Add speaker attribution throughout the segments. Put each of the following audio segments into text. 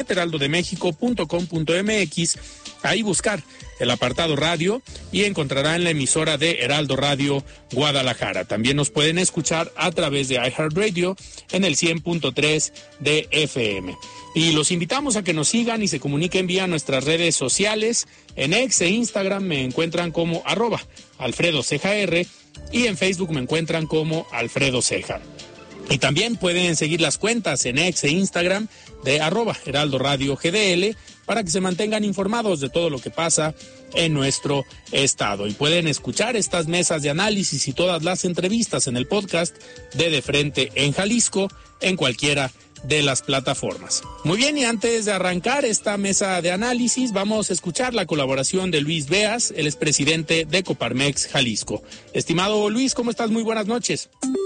Speaker 1: heraldodemexico.com.mx, ahí buscar el apartado radio y encontrarán la emisora de Heraldo Radio Guadalajara. También nos pueden escuchar a través de iHeartRadio en el 100.3 de FM. Y los invitamos a que nos sigan y se comuniquen vía nuestras redes sociales. En X e Instagram me encuentran como @AlfredoCejaR y en Facebook me encuentran como Alfredo Ceja. Y también pueden seguir las cuentas en X e Instagram de @Heraldo Radio GDL para que se mantengan informados de todo lo que pasa en nuestro estado. Y pueden escuchar estas mesas de análisis y todas las entrevistas en el podcast de Frente en Jalisco en cualquiera de las plataformas. Muy bien, y antes de arrancar esta mesa de análisis, vamos a escuchar la colaboración de Luis Beas, el expresidente de Coparmex Jalisco. Estimado Luis, ¿cómo estás? Muy buenas noches.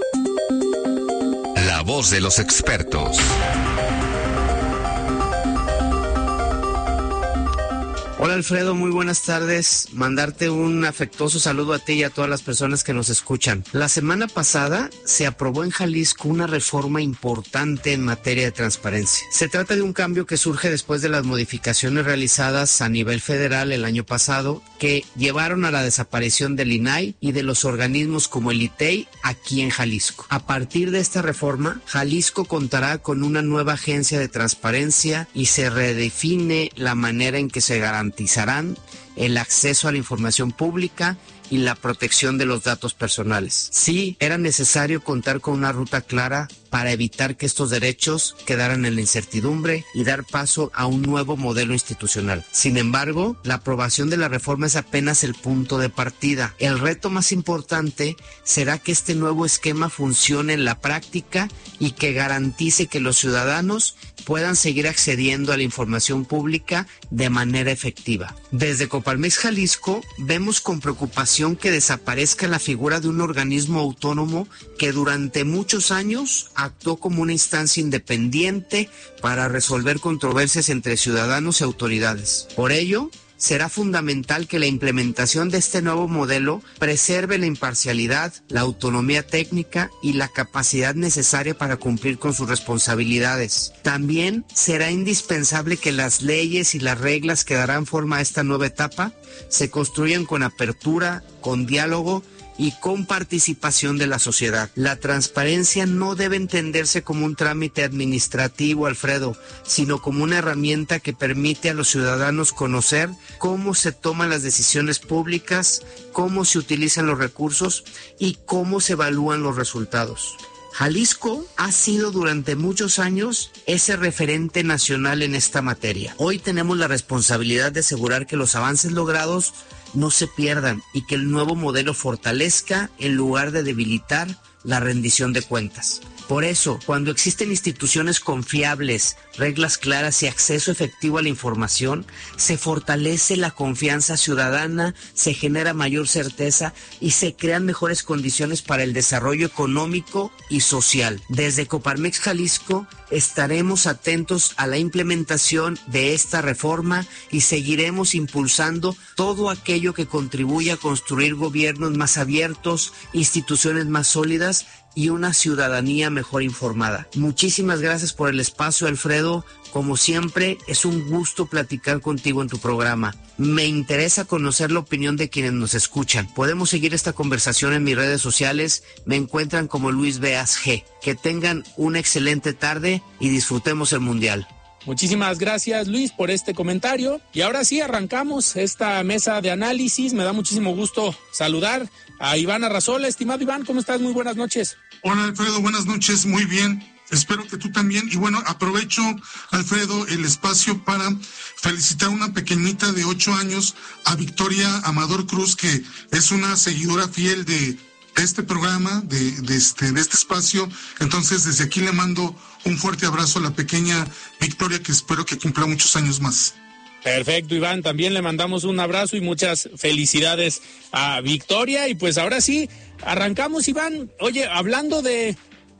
Speaker 2: La voz de los expertos.
Speaker 3: Hola Alfredo, muy buenas tardes. Mandarte un afectuoso saludo a ti y a todas las personas que nos escuchan. La semana pasada se aprobó en Jalisco una reforma importante en materia de transparencia. Se trata de un cambio que surge después de las modificaciones realizadas a nivel federal el año pasado, que llevaron a la desaparición del INAI y de los organismos como el ITEI aquí en Jalisco. A partir de esta reforma, Jalisco contará con una nueva agencia de transparencia y se redefine la manera en que se garantizarán el acceso a la información pública y la protección de los datos personales. Sí, era necesario contar con una ruta clara para evitar que estos derechos quedaran en la incertidumbre y dar paso a un nuevo modelo institucional. Sin embargo, la aprobación de la reforma es apenas el punto de partida. El reto más importante será que este nuevo esquema funcione en la práctica y que garantice que los ciudadanos puedan seguir accediendo a la información pública de manera efectiva. Desde Coparmex Jalisco vemos con preocupación que desaparezca la figura de un organismo autónomo que durante muchos años actuó como una instancia independiente para resolver controversias entre ciudadanos y autoridades. Por ello, será fundamental que la implementación de este nuevo modelo preserve la imparcialidad, la autonomía técnica y la capacidad necesaria para cumplir con sus responsabilidades. También será indispensable que las leyes y las reglas que darán forma a esta nueva etapa se construyan con apertura, con diálogo y con participación de la sociedad. La transparencia no debe entenderse como un trámite administrativo, Alfredo, sino como una herramienta que permite a los ciudadanos conocer cómo se toman las decisiones públicas, cómo se utilizan los recursos y cómo se evalúan los resultados. Jalisco ha sido durante muchos años ese referente nacional en esta materia. Hoy tenemos la responsabilidad de asegurar que los avances logrados no se pierdan y que el nuevo modelo fortalezca en lugar de debilitar la rendición de cuentas. Por eso, cuando existen instituciones confiables, reglas claras y acceso efectivo a la información, se fortalece la confianza ciudadana, se genera mayor certeza y se crean mejores condiciones para el desarrollo económico y social. Desde Coparmex Jalisco estaremos atentos a la implementación de esta reforma y seguiremos impulsando todo aquello que contribuya a construir gobiernos más abiertos, instituciones más sólidas y una ciudadanía mejor informada. Muchísimas gracias por el espacio, Alfredo. Como siempre, es un gusto platicar contigo en tu programa. Me interesa conocer la opinión de quienes nos escuchan. Podemos seguir esta conversación en mis redes sociales. Me encuentran como Luis Beas G. Que tengan una excelente tarde y disfrutemos el Mundial.
Speaker 1: Muchísimas gracias, Luis, por este comentario. Y ahora sí, arrancamos esta mesa de análisis. Me da muchísimo gusto saludar a Iván Arrazola. Estimado Iván, ¿cómo estás? Muy buenas noches.
Speaker 4: Hola, Alfredo, buenas noches, muy bien. Espero que tú también. Y bueno, aprovecho, Alfredo, el espacio para felicitar a una pequeñita de 8 años, a Victoria Amador Cruz, que es una seguidora fiel de este programa, de este espacio. Entonces, desde aquí le mando un fuerte abrazo a la pequeña Victoria, que espero que cumpla muchos años más.
Speaker 1: Perfecto, Iván, también le mandamos un abrazo y muchas felicidades a Victoria. Y pues ahora sí, arrancamos, Iván. Oye, hablando de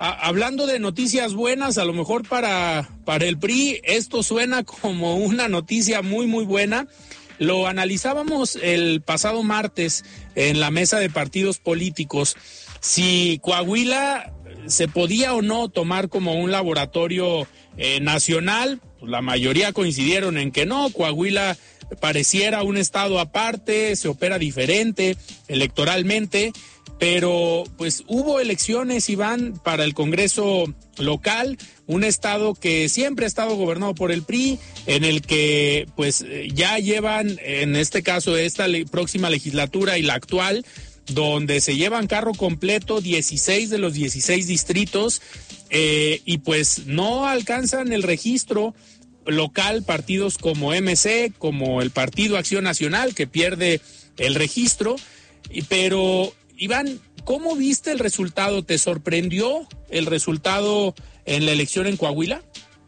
Speaker 1: noticias buenas, a lo mejor para el PRI, esto suena como una noticia muy, muy buena. Lo analizábamos el pasado martes en la mesa de partidos políticos. Si Coahuila se podía o no tomar como un laboratorio nacional. Pues la mayoría coincidieron en que no. Coahuila pareciera un estado aparte, se opera diferente electoralmente, pero pues hubo elecciones, Iván, para el Congreso local, un estado que siempre ha estado gobernado por el PRI, en el que pues ya llevan, en este caso esta próxima legislatura y la actual, donde se llevan carro completo 16 de los 16 distritos, y pues no alcanzan el registro local partidos como MC, como el Partido Acción Nacional, que pierde el registro. Pero Iván, ¿cómo viste el resultado? ¿Te sorprendió el resultado en la elección en Coahuila?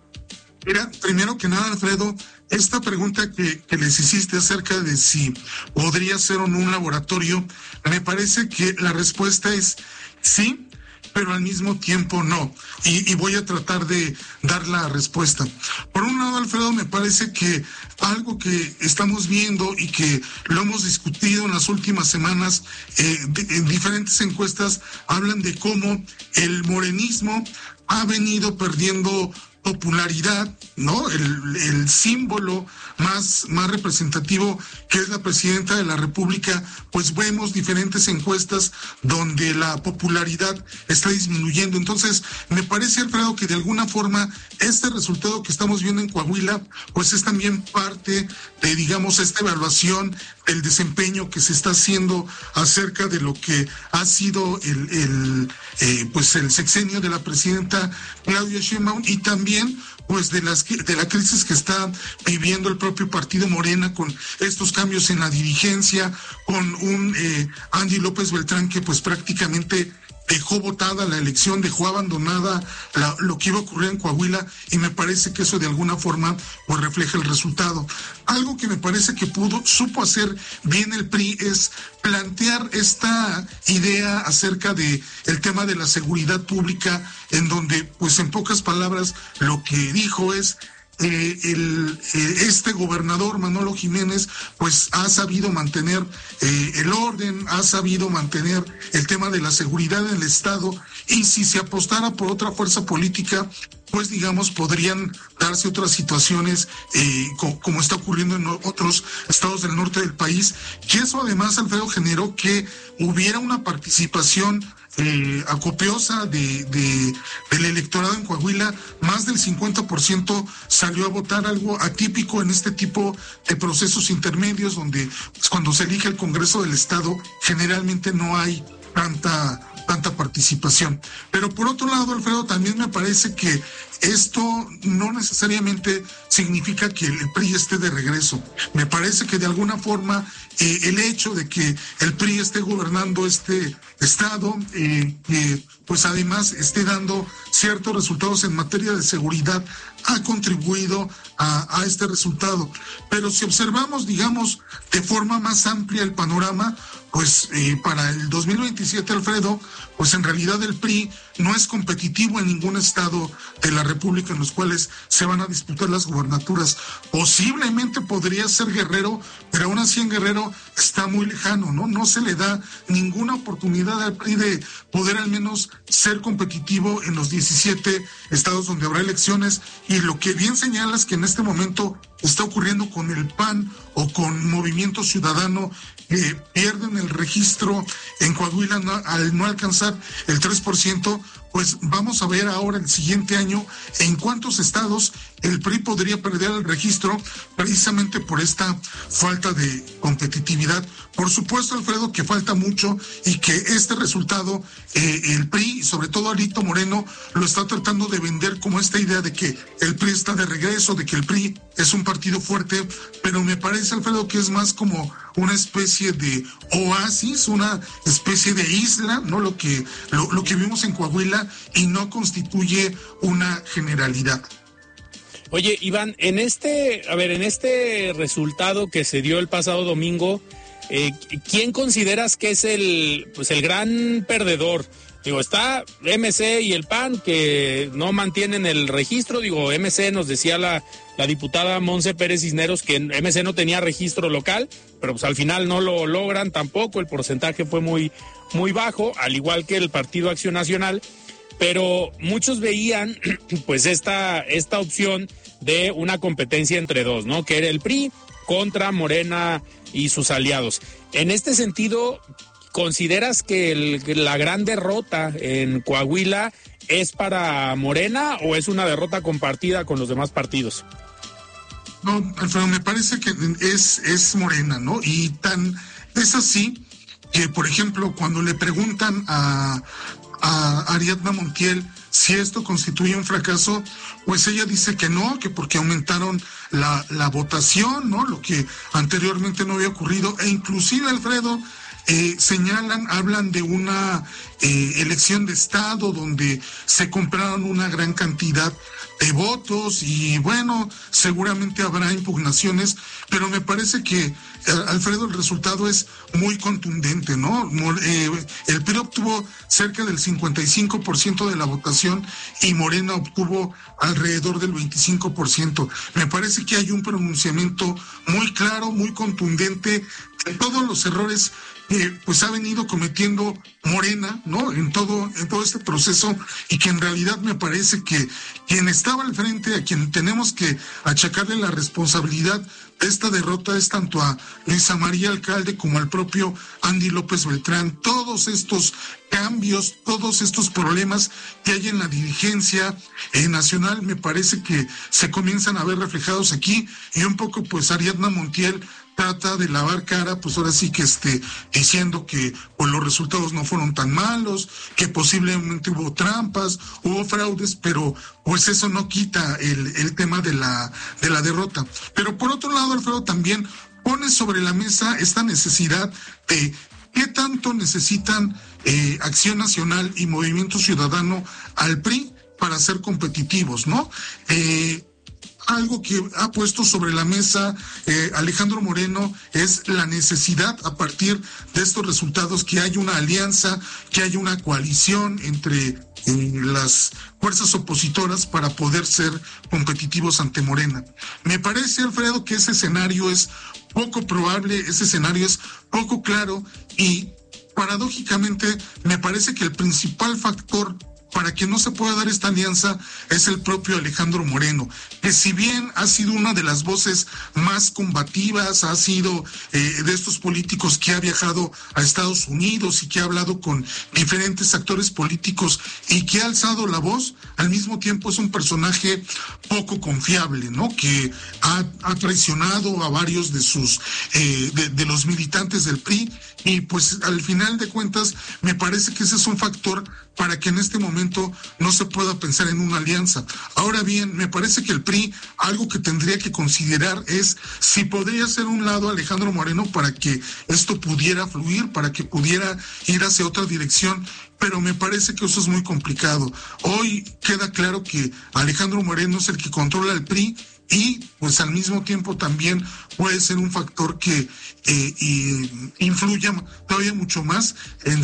Speaker 4: Mira, primero que nada, Alfredo, esta pregunta que les hiciste acerca de si podría ser o no un laboratorio, me parece que la respuesta es sí, pero al mismo tiempo no. Y voy a tratar de dar la respuesta. Por un lado, Alfredo, me parece que algo que estamos viendo y que lo hemos discutido en las últimas semanas, en diferentes encuestas hablan de cómo el morenismo ha venido perdiendo popularidad, ¿no? El símbolo más representativo, que es la presidenta de la República, pues vemos diferentes encuestas donde la popularidad está disminuyendo. Entonces, me parece, Alfredo, que de alguna forma este resultado que estamos viendo en Coahuila, pues es también parte de, digamos, esta evaluación del desempeño que se está haciendo acerca de lo que ha sido el sexenio de la presidenta Claudia Sheinbaum, y también pues de la crisis que está viviendo el propio partido Morena, con estos cambios en la dirigencia, con un Andy López Beltrán que pues prácticamente dejó votada la elección, dejó abandonada lo que iba a ocurrir en Coahuila, y me parece que eso de alguna forma pues refleja el resultado. Algo que me parece que supo hacer bien el PRI es plantear esta idea acerca de el tema de la seguridad pública, en donde pues en pocas palabras lo que dijo es este gobernador Manolo Jiménez pues ha sabido mantener el orden, ha sabido mantener el tema de la seguridad en el estado, y si se apostara por otra fuerza política, pues digamos podrían darse otras situaciones como está ocurriendo en otros estados del norte del país, y eso además, Alfredo, generó que hubiera una participación acopiosa del electorado en Coahuila. Más del 50% salió a votar, algo atípico en este tipo de procesos intermedios, donde pues, cuando se elige el Congreso del Estado generalmente no hay tanta participación. Pero por otro lado, Alfredo, también me parece que esto no necesariamente significa que el PRI esté de regreso. Me parece que de alguna forma el hecho de que el PRI esté gobernando este estado, pues además esté dando ciertos resultados en materia de seguridad, ha contribuido a este resultado. Pero si observamos, digamos, de forma más amplia el panorama, pues para el 2027, Alfredo, pues en realidad el PRI no es competitivo en ningún estado de la República en los cuales se van a disputar las gubernaturas. Posiblemente podría ser Guerrero, pero aún así en Guerrero está muy lejano, ¿no? No se le da ninguna oportunidad al PRI de poder al menos ser competitivo en los 17 estados donde habrá elecciones. Y lo que bien señalas que en este momento está ocurriendo con el PAN o con Movimiento Ciudadano, que pierden el registro en Coahuila al no alcanzar el 3%, pues vamos a ver ahora el siguiente año en cuántos estados el PRI podría perder el registro precisamente por esta falta de competitividad. Por supuesto, Alfredo, que falta mucho y que este resultado el PRI, sobre todo Alito Moreno, lo está tratando de vender como esta idea de que el PRI está de regreso, de que el PRI es un partido fuerte, pero me parece, Alfredo, que es más como una especie de oasis, una especie de isla, ¿no? Lo que vimos en Coahuila, y no constituye una generalidad.
Speaker 1: Oye, Iván, en este resultado que se dio el pasado domingo, ¿quién consideras que es el gran perdedor? Digo, está MC y el PAN, que no mantienen el registro. Digo, MC, nos decía la diputada Monse Pérez Cisneros que MC no tenía registro local, pero pues al final no lo logran tampoco, el porcentaje fue muy, muy bajo, al igual que el Partido Acción Nacional. pero muchos veían pues esta opción de una competencia entre dos, ¿no? Que era el PRI contra Morena y sus aliados. En este sentido, ¿consideras que la gran derrota en Coahuila es para Morena o es una derrota compartida con los demás partidos?
Speaker 4: No, Alfredo, me parece que es Morena, ¿no? Y es así que, por ejemplo, cuando le preguntan a Ariadna Montiel si esto constituye un fracaso, pues ella dice que no, que porque aumentaron la votación, ¿no? Lo que anteriormente no había ocurrido, e inclusive, Alfredo, hablan de una elección de estado donde se compraron una gran cantidad de votos y bueno, seguramente habrá impugnaciones, pero me parece que, Alfredo, el resultado es muy contundente, ¿no? El PRI obtuvo cerca del 55% de la votación y Morena obtuvo alrededor del 25%. Me parece que hay un pronunciamiento muy claro, muy contundente de todos los errores que pues ha venido cometiendo Morena, ¿no? En todo este proceso, y que en realidad me parece que quien estaba al frente, a quien tenemos que achacarle la responsabilidad de esta derrota es tanto a Luisa María Alcalde como al propio Andy López Beltrán. Todos estos cambios, todos estos problemas que hay en la dirigencia nacional, me parece que se comienzan a ver reflejados aquí, y un poco pues Ariadna Montiel trata de lavar cara, pues ahora sí que diciendo que pues los resultados no fueron tan malos, que posiblemente hubo trampas, hubo fraudes, pero pues eso no quita el tema de la derrota. Pero por otro lado, Alfredo, también pone sobre la mesa esta necesidad de qué tanto necesitan Acción Nacional y Movimiento Ciudadano al PRI para ser competitivos, ¿no? Algo que ha puesto sobre la mesa Alejandro Moreno es la necesidad, a partir de estos resultados, que haya una alianza, que haya una coalición entre las fuerzas opositoras para poder ser competitivos ante Morena. Me parece, Alfredo, que ese escenario es poco probable, ese escenario es poco claro, y paradójicamente me parece que el principal factor para que no se pueda dar esta alianza es el propio Alejandro Moreno, que si bien ha sido una de las voces más combativas, ha sido de estos políticos que ha viajado a Estados Unidos y que ha hablado con diferentes actores políticos y que ha alzado la voz, al mismo tiempo es un personaje poco confiable, ¿no? Que ha traicionado a varios de sus de los militantes del PRI, y pues al final de cuentas me parece que ese es un factor para que en este momento no se pueda pensar en una alianza. Ahora bien, me parece que el PRI, algo que tendría que considerar es si podría hacer un lado Alejandro Moreno para que esto pudiera fluir, para que pudiera ir hacia otra dirección, pero me parece que eso es muy complicado. Hoy queda claro que Alejandro Moreno es el que controla el PRI, y pues al mismo tiempo también puede ser un factor que influya todavía mucho más en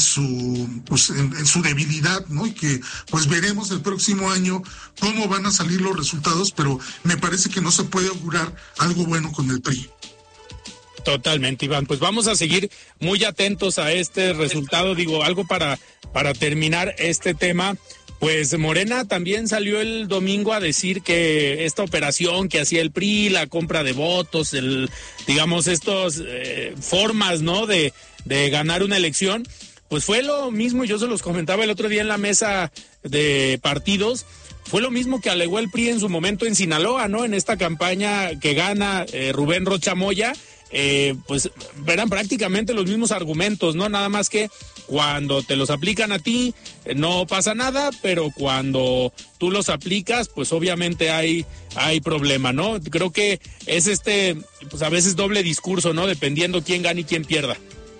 Speaker 4: su debilidad, ¿no? Y que pues veremos el próximo año cómo van a salir los resultados, pero me parece que no se puede augurar algo bueno con el PRI.
Speaker 1: Totalmente, Iván. Pues vamos a seguir muy atentos a este resultado. Digo, algo para terminar este tema. Pues Morena también salió el domingo a decir que esta operación que hacía el PRI, la compra de votos, digamos, estos formas, ¿no? de ganar una elección, pues fue lo mismo. Yo se los comentaba el otro día en la mesa de partidos. Fue lo mismo que alegó el PRI en su momento en Sinaloa, ¿no? En esta campaña que gana Rubén Rocha Moya. Pues eran prácticamente los mismos argumentos, ¿no? Nada más que cuando te los aplican a ti no pasa nada, pero cuando tú los aplicas, pues obviamente hay problema, ¿no? Creo que es pues a veces doble discurso, ¿no? Dependiendo quién gane y quién pierda.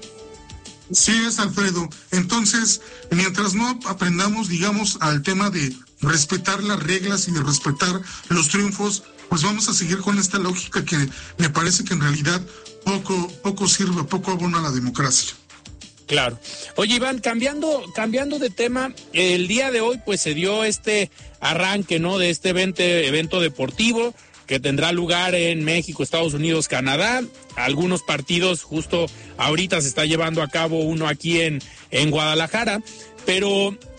Speaker 4: Sí es, Alfredo. Entonces, mientras no aprendamos, digamos, al tema de respetar las reglas y de respetar los triunfos, pues vamos a seguir con esta lógica que me parece que en realidad poco sirve, poco abona a la democracia.
Speaker 1: Claro. Oye, Iván, cambiando de tema, el día de hoy pues se dio este arranque, ¿no? De este evento deportivo que tendrá lugar en México, Estados Unidos, Canadá. Algunos partidos, justo ahorita se está llevando a cabo uno aquí en Guadalajara, pero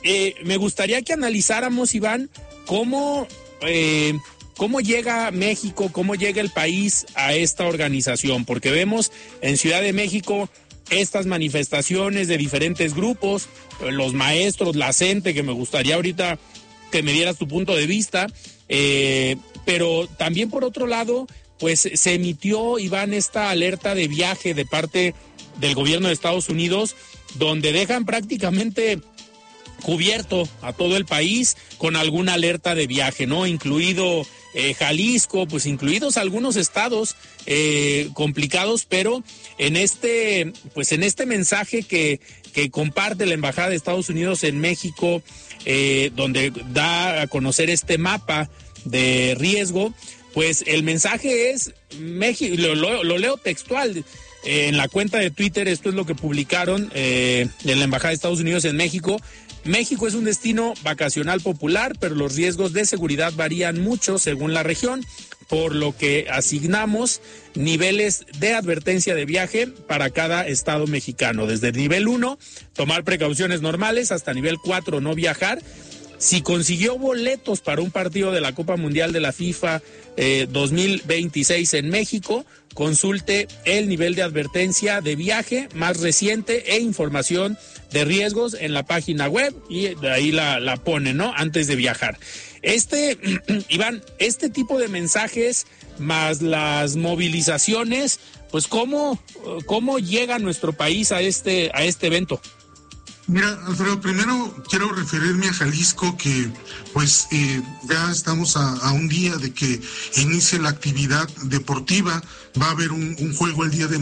Speaker 1: me gustaría que analizáramos, Iván, cómo llega México, cómo llega el país a esta organización, porque vemos en Ciudad de México estas manifestaciones de diferentes grupos, los maestros, la gente, que me gustaría ahorita que me dieras tu punto de vista, pero también por otro lado, pues se emitió, Iván, esta alerta de viaje de parte del gobierno de Estados Unidos, donde dejan prácticamente cubierto a todo el país con alguna alerta de viaje, ¿no? Incluido Jalisco, pues incluidos algunos estados complicados, pero en este mensaje que comparte la Embajada de Estados Unidos en México, donde da a conocer este mapa de riesgo, pues el mensaje es México, lo leo textual. En la cuenta de Twitter, esto es lo que publicaron en la Embajada de Estados Unidos en México. México es un destino vacacional popular, pero los riesgos de seguridad varían mucho según la región, por lo que asignamos niveles de advertencia de viaje para cada estado mexicano. Desde el nivel 1, tomar precauciones normales, hasta nivel 4, no viajar. Si consiguió boletos para un partido de la Copa Mundial de la FIFA 2026 en México, consulte el nivel de advertencia de viaje más reciente e información de riesgos en la página web, y de ahí la pone, ¿no? Antes de viajar. Iván, este tipo de mensajes más las movilizaciones, pues ¿cómo llega nuestro país a este evento?
Speaker 4: Mira, Alfredo, primero quiero referirme a Jalisco, que pues ya estamos a un día de que inicie la actividad deportiva. Va a haber un juego el día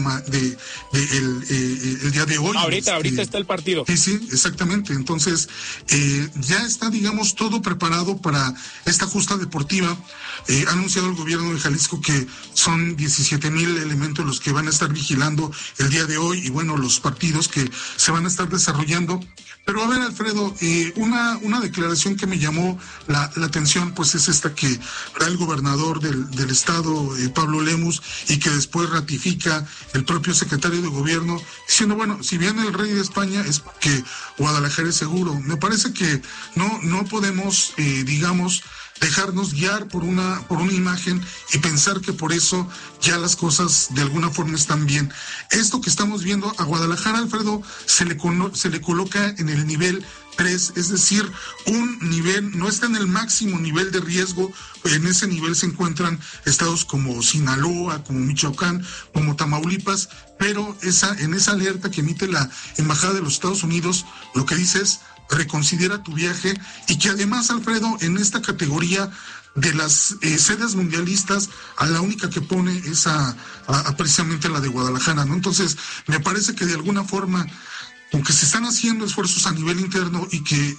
Speaker 4: el día de hoy.
Speaker 1: Ahorita está el partido.
Speaker 4: Sí, exactamente. Entonces, ya está, digamos, todo preparado para esta justa deportiva. Ha anunciado el gobierno de Jalisco que son 17,000 elementos los que van a estar vigilando el día de hoy, y bueno, los partidos que se van a estar desarrollando. Pero a ver, Alfredo, una declaración que me llamó la atención, pues es esta que da el gobernador del estado, Pablo Lemus, y que después ratifica el propio secretario de gobierno, diciendo, bueno, si viene el rey de España es porque Guadalajara es seguro. Me parece que no podemos, digamos, dejarnos guiar por una imagen y pensar que por eso ya las cosas de alguna forma están bien. Esto que estamos viendo a Guadalajara, Alfredo, se le coloca en el nivel 3, es decir, un nivel, no está en el máximo nivel de riesgo. En ese nivel se encuentran estados como Sinaloa, como Michoacán, como Tamaulipas, pero en esa alerta que emite la Embajada de los Estados Unidos, lo que dice es: reconsidera tu viaje, y que además, Alfredo, en esta categoría de las sedes mundialistas, a la única que pone es a precisamente la de Guadalajara, ¿no? Entonces, me parece que de alguna forma, aunque se están haciendo esfuerzos a nivel interno y que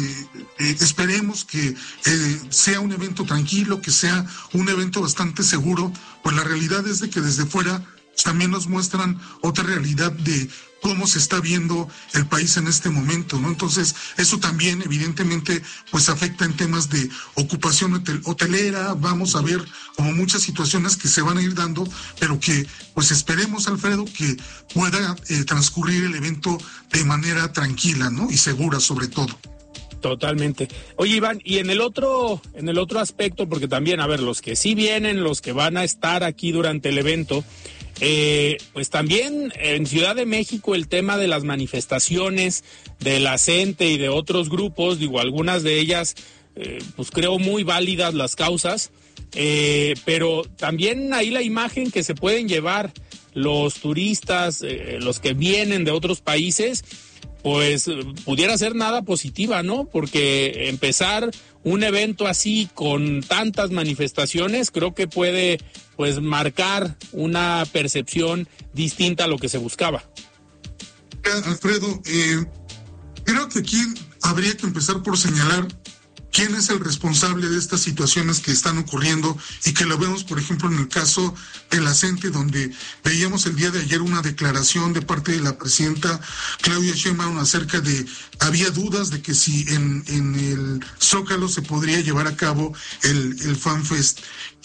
Speaker 4: esperemos que sea un evento tranquilo, que sea un evento bastante seguro, pues la realidad es de que desde fuera también nos muestran otra realidad de cómo se está viendo el país en este momento, ¿no? Entonces, eso también evidentemente pues afecta en temas de ocupación hotelera. Vamos a ver como muchas situaciones que se van a ir dando, pero que pues esperemos, Alfredo, que pueda transcurrir el evento de manera tranquila, ¿no? Y segura sobre todo.
Speaker 1: Totalmente. Oye, Iván, y en el otro aspecto, porque también, a ver, los que sí vienen, los que van a estar aquí durante el evento, pues también en Ciudad de México el tema de las manifestaciones de la CENTE y de otros grupos, digo, algunas de ellas pues creo muy válidas las causas, pero también ahí la imagen que se pueden llevar los turistas, los que vienen de otros países, pues pudiera ser nada positiva, ¿no? Porque empezar un evento así con tantas manifestaciones creo que puede pues marcar una percepción distinta a lo que se buscaba.
Speaker 4: Alfredo, creo que aquí habría que empezar por señalar quién es el responsable de estas situaciones que están ocurriendo, y que lo vemos, por ejemplo, en el caso de la CENTE, donde veíamos el día de ayer una declaración de parte de la presidenta Claudia Sheinbaum acerca de, había dudas de que si en el Zócalo se podría llevar a cabo el FanFest. Y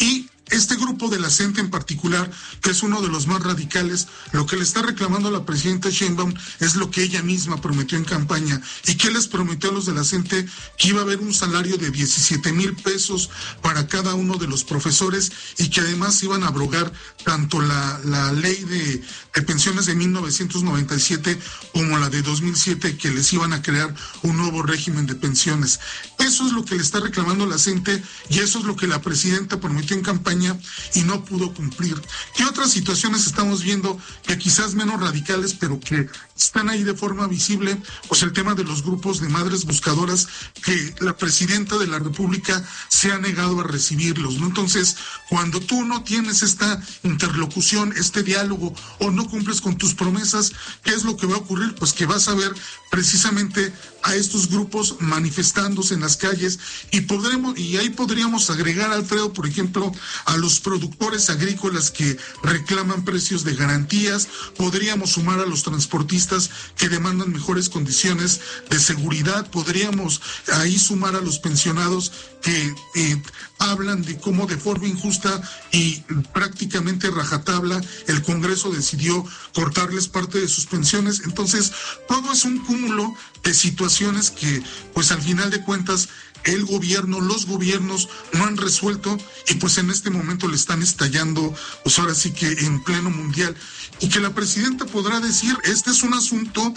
Speaker 4: este grupo de la CENTE en particular, que es uno de los más radicales, lo que le está reclamando a la presidenta Sheinbaum es lo que ella misma prometió en campaña. ¿Y qué les prometió a los de la CENTE? Que iba a haber un salario de 17,000 pesos para cada uno de los profesores y que además iban a abrogar tanto la ley de pensiones de 1997 como la de 2007, que les iban a crear un nuevo régimen de pensiones. Eso es lo que le está reclamando la CENTE y eso es lo que la presidenta prometió en campaña y no pudo cumplir. ¿Qué otras situaciones estamos viendo que quizás menos radicales, pero que están ahí de forma visible? Pues el tema de los grupos de madres buscadoras, que la presidenta de la República se ha negado a recibirlos, ¿no? Entonces, cuando tú no tienes esta interlocución, este diálogo, o no cumples con tus promesas, ¿qué es lo que va a ocurrir? Pues que vas a ver precisamente a estos grupos manifestándose en las calles y ahí podríamos agregar, Alfredo, por ejemplo, a los productores agrícolas que reclaman precios de garantías, podríamos sumar a los transportistas que demandan mejores condiciones de seguridad, podríamos ahí sumar a los pensionados que hablan de cómo de forma injusta y prácticamente rajatabla el Congreso decidió cortarles parte de sus pensiones. Entonces, todo es un cúmulo de situaciones que, pues al final de cuentas, el gobierno, los gobiernos no han resuelto y pues en este momento le están estallando, pues ahora sí que en pleno mundial. Y que la presidenta podrá decir, este es un asunto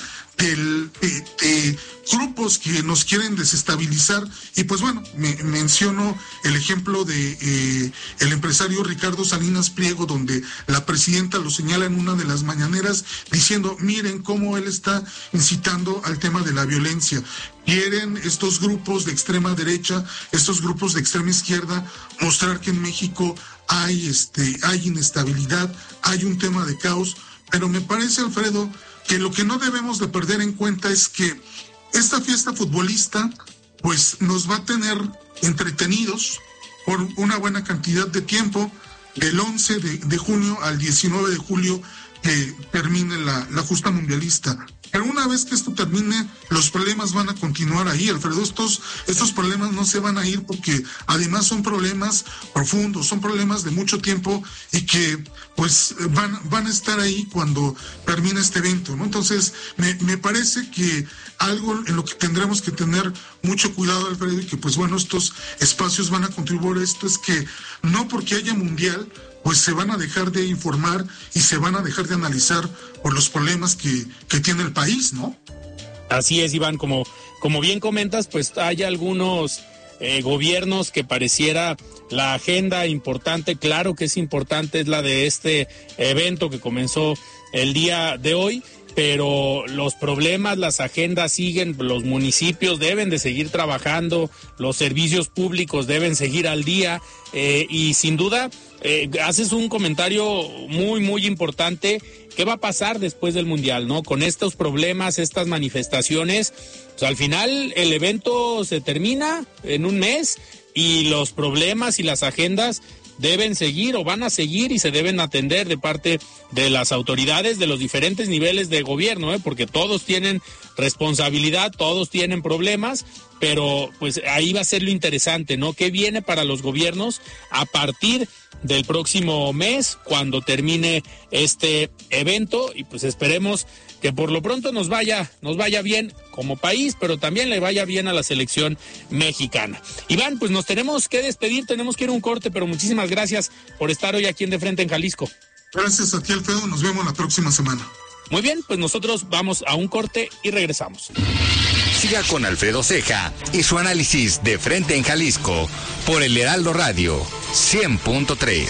Speaker 4: de grupos que nos quieren desestabilizar. Y pues bueno, menciono el ejemplo de el empresario Ricardo Salinas Pliego, donde la presidenta lo señala en una de las mañaneras diciendo, miren cómo él está incitando al tema de la violencia. Quieren estos grupos de extrema derecha, estos grupos de extrema izquierda, mostrar que en México hay inestabilidad, hay un tema de caos, pero me parece, Alfredo, que lo que no debemos de perder en cuenta es que esta fiesta futbolista pues nos va a tener entretenidos por una buena cantidad de tiempo, del 11 de junio al 19 de julio que termine la justa mundialista. Pero una vez que esto termine, los problemas van a continuar ahí, Alfredo. Estos problemas no se van a ir porque además son problemas profundos, son problemas de mucho tiempo y que pues van a estar ahí cuando termine este evento, ¿no? Entonces, me parece que algo en lo que tendremos que tener mucho cuidado, Alfredo, y que pues bueno, estos espacios van a contribuir a esto, es que no porque haya mundial, pues se van a dejar de informar y se van a dejar de analizar por los problemas que tiene el país, ¿no?
Speaker 1: Así es, Iván, como bien comentas, pues hay algunos gobiernos que pareciera la agenda importante, claro que es importante, es la de este evento que comenzó el día de hoy, pero los problemas, las agendas siguen, los municipios deben de seguir trabajando, los servicios públicos deben seguir al día y sin duda haces un comentario muy, muy importante. ¿Qué va a pasar después del Mundial, no? Con estos problemas, estas manifestaciones, pues al final el evento se termina en un mes y los problemas y las agendas deben seguir o van a seguir y se deben atender de parte de las autoridades de los diferentes niveles de gobierno, porque todos tienen responsabilidad, todos tienen problemas, pero pues ahí va a ser lo interesante, ¿no? ¿Qué viene para los gobiernos a partir del próximo mes cuando termine este evento? Y pues esperemos que por lo pronto nos vaya bien como país, pero también le vaya bien a la selección mexicana. Iván, pues nos tenemos que despedir, tenemos que ir a un corte, pero muchísimas gracias por estar hoy aquí en De Frente en Jalisco.
Speaker 4: Gracias a ti, Alfredo, nos vemos la próxima semana.
Speaker 1: Muy bien, pues nosotros vamos a un corte y regresamos.
Speaker 2: Siga con Alfredo Ceja y su análisis de Frente en Jalisco por el Heraldo Radio 100.3.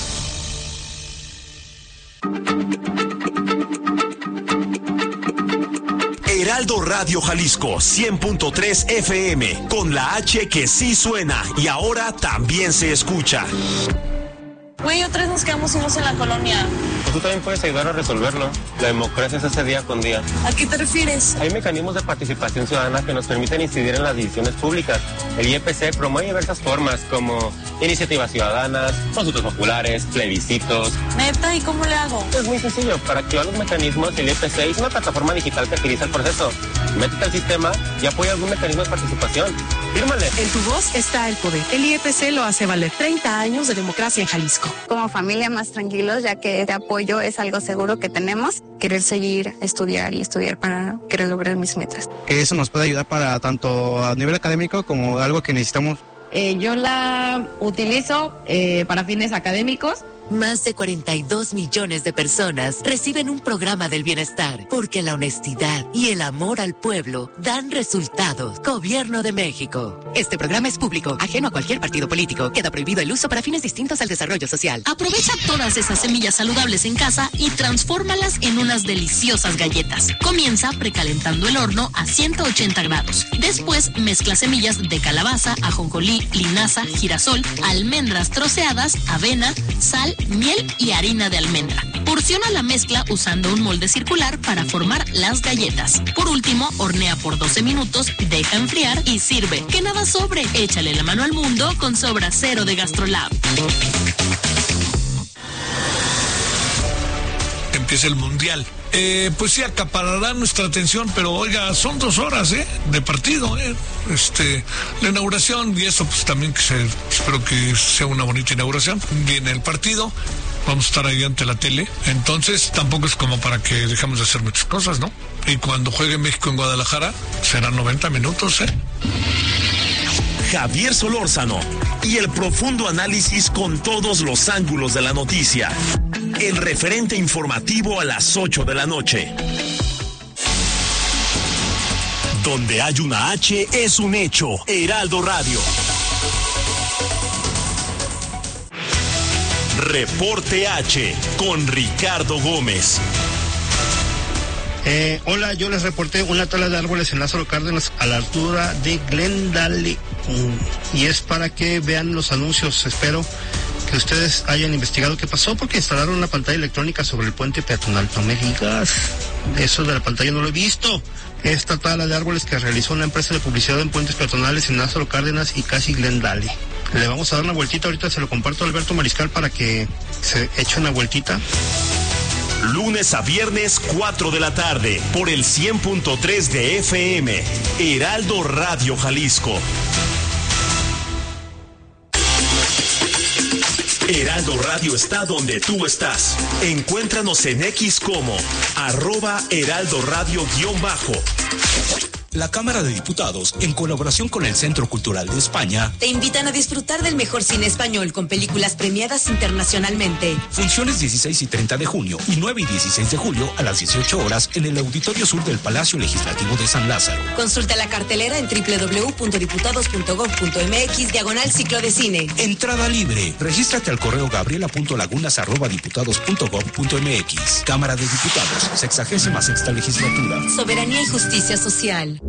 Speaker 5: Heraldo Radio Jalisco 100.3 FM, con la H que sí suena y ahora también se escucha.
Speaker 6: Güey, otra vez nos quedamos solos en la colonia.
Speaker 7: Pues tú también puedes ayudar a resolverlo. La democracia se hace día con día.
Speaker 6: ¿A qué te refieres?
Speaker 7: Hay mecanismos de participación ciudadana que nos permiten incidir en las decisiones públicas. El IEPC promueve diversas formas como iniciativas ciudadanas, consultas populares, plebiscitos.
Speaker 6: ¿Neta? ¿Y cómo le hago?
Speaker 7: Es muy sencillo. Para activar los mecanismos, el IEPC es una plataforma digital que agiliza el proceso. Métete al sistema y apoya algún mecanismo de participación. Fírmale.
Speaker 8: En tu voz está el poder. El IEPC lo hace valer. 30 años de democracia en Jalisco.
Speaker 9: Como familia más tranquilos, ya que este apoyo es algo seguro que tenemos. Querer seguir, estudiar para querer lograr mis metas.
Speaker 10: Eso nos puede ayudar para tanto a nivel académico como algo que necesitamos.
Speaker 11: Yo la utilizo para fines académicos.
Speaker 12: Más de 42 millones de personas reciben un programa del bienestar porque la honestidad y el amor al pueblo dan resultados. Gobierno de México. Este programa es público, ajeno a cualquier partido político. Queda prohibido el uso para fines distintos al desarrollo social.
Speaker 13: Aprovecha todas esas semillas saludables en casa y transfórmalas en unas deliciosas galletas. Comienza precalentando el horno a 180 grados. Después mezcla semillas de calabaza, ajonjolí, linaza, girasol, almendras troceadas, avena, sal, miel y harina de almendra. Porciona la mezcla usando un molde circular para formar las galletas. Por último, hornea por 12 minutos, deja enfriar y sirve. Que nada sobre. Échale la mano al mundo con Sobra Cero de GastroLab.
Speaker 14: Empieza el Mundial. Pues sí, acaparará nuestra atención, pero oiga, son 2 horas de partido, la inauguración, y eso pues también espero que sea una bonita inauguración. Viene el partido, vamos a estar ahí ante la tele, entonces tampoco es como para que dejemos de hacer muchas cosas, ¿no? Y cuando juegue México en Guadalajara, serán 90 minutos,
Speaker 5: Javier Solórzano y el profundo análisis con todos los ángulos de la noticia. El referente informativo a las 8 de la noche. Donde hay una H es un hecho. Heraldo Radio. Reporte H con Ricardo Gómez.
Speaker 10: Hola, yo les reporté una tala de árboles en Lázaro Cárdenas a la altura de Glendale. Y es para que vean los anuncios. Espero que ustedes hayan investigado qué pasó, porque instalaron una pantalla electrónica sobre el puente peatonal. No me digas, eso de la pantalla no lo he visto. Esta tala de árboles que realizó una empresa de publicidad en puentes peatonales en Lázaro Cárdenas y casi Glendale. Le vamos a dar una vueltita, ahorita se lo comparto a Alberto Mariscal para que se eche una vueltita.
Speaker 5: Lunes a viernes, 4 de la tarde, por el 100.3 de FM, Heraldo Radio Jalisco. Heraldo Radio está donde tú estás. Encuéntranos en X como @Heraldo Radio_.
Speaker 15: La Cámara de Diputados, en colaboración con el Centro Cultural de España,
Speaker 12: te invitan a disfrutar del mejor cine español con películas premiadas internacionalmente.
Speaker 15: Funciones 16 y 30 de junio y 9 y 16 de julio a las 18 horas en el Auditorio Sur del Palacio Legislativo de San Lázaro.
Speaker 12: Consulta la cartelera en www.diputados.gov.mx/ciclo de cine.
Speaker 15: Entrada libre. Regístrate al correo gabriela.lagunas@diputados.gov.mx. Cámara de Diputados, 66ª Legislatura.
Speaker 12: Soberanía y justicia social.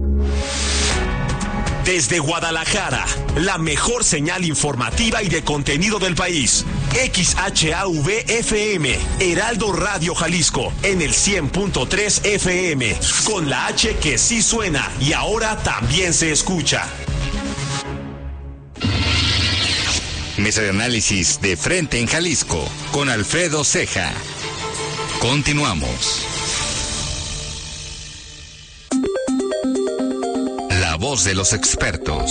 Speaker 5: Desde Guadalajara, la mejor señal informativa y de contenido del país. XHAV-FM, Heraldo Radio Jalisco, en el 100.3 FM, con la H que sí suena y ahora también se escucha.
Speaker 2: Mesa de análisis de Frente en Jalisco, con Alfredo Ceja. Continuamos. La voz de los expertos.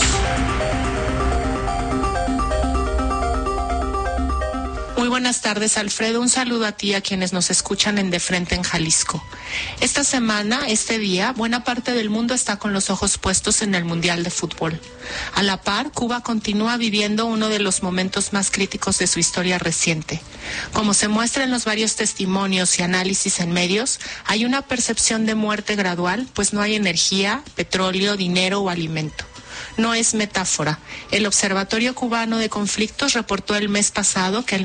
Speaker 16: Muy buenas tardes, Alfredo. Un saludo a ti y a quienes nos escuchan en De Frente en Jalisco. Esta semana, este día, buena parte del mundo está con los ojos puestos en el Mundial de Fútbol. A la par, Cuba continúa viviendo uno de los momentos más críticos de su historia reciente. Como se muestra en los varios testimonios y análisis en medios, hay una percepción de muerte gradual, pues no hay energía, petróleo, dinero o alimento. No es metáfora. El Observatorio Cubano de Conflictos reportó el mes pasado que el